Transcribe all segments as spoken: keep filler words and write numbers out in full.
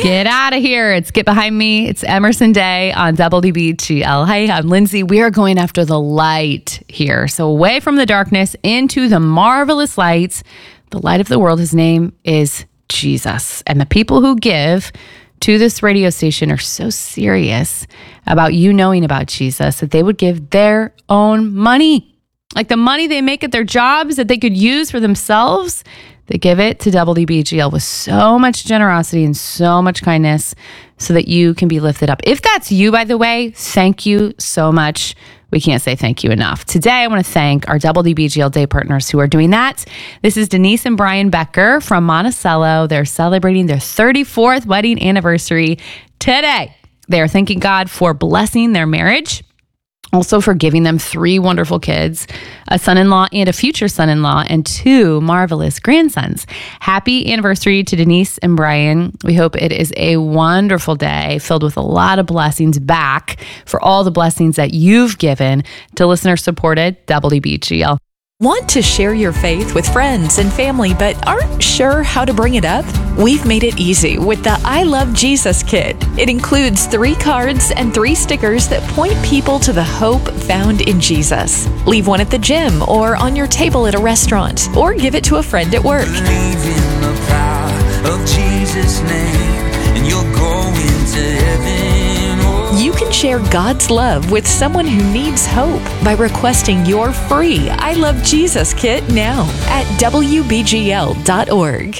Get out of here. It's Get Behind Me. It's Emerson Day on W B G L. Hey, I'm Lindsay. We are going after the light here. So away from the darkness into the marvelous lights. The light of the world. His name is Jesus. And the people who give to this radio station are so serious about you knowing about Jesus that they would give their own money. Like the money they make at their jobs that they could use for themselves. They give it to W B G L with so much generosity and so much kindness so that you can be lifted up. If that's you, by the way, thank you so much. We can't say thank you enough. Today, I want to thank our W B G L Day partners who are doing that. This is Denise and Brian Becker from Monticello. They're celebrating their thirty-fourth wedding anniversary today. They are thanking God for blessing their marriage. Also for giving them three wonderful kids, a son-in-law and a future son-in-law, and two marvelous grandsons. Happy anniversary to Denise and Brian. We hope it is a wonderful day filled with a lot of blessings back for all the blessings that you've given to listener-supported W B G L. Want to share your faith with friends and family but aren't sure how to bring it up? We've made it easy with the I Love Jesus Kit. It includes three cards and three stickers that point people to the hope found in Jesus. Leave one at the gym or on your table at a restaurant, or give it to a friend at work. Believe in the power of Jesus' name, and you'll go into heaven. You can share God's love with someone who needs hope by requesting your free I Love Jesus Kit now at W B G L dot org.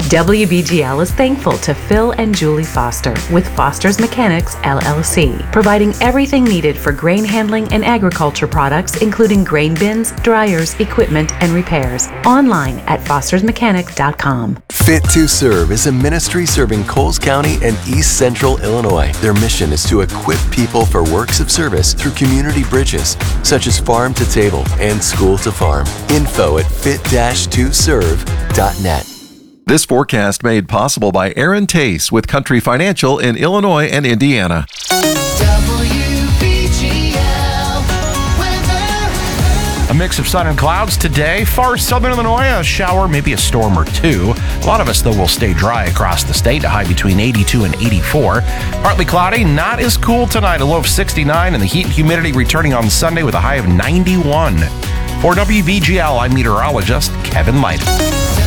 W B G L is thankful to Phil and Julie Foster with Foster's Mechanics, L L C, providing everything needed for grain handling and agriculture products, including grain bins, dryers, equipment, and repairs. Online at fosters mechanic dot com. Fit to Serve is a ministry serving Coles County and East Central Illinois. Their mission is to equip people for works of service through community bridges, such as farm to table and school to farm. Info at fit dash to serve dot net. This forecast made possible by Aaron Tace with Country Financial in Illinois and Indiana. W B G L weather. A mix of sun and clouds today. Far southern Illinois, a shower, maybe a storm or two. A lot of us, though, will stay dry across the state, a high between eighty-two and eighty-four. Partly cloudy, not as cool tonight, a low of sixty-nine, and the heat and humidity returning on Sunday with a high of ninety-one. For W B G L, I'm meteorologist Kevin Light.